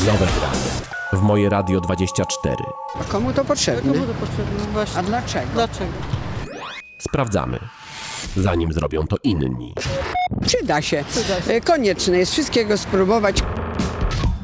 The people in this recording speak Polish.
Nowe granie. W Moje Radio 24. A komu to potrzebne? Komu to potrzebne? Właśnie. A dlaczego? Dlaczego? Sprawdzamy, zanim zrobią to inni. Przyda się. Konieczne jest wszystkiego spróbować.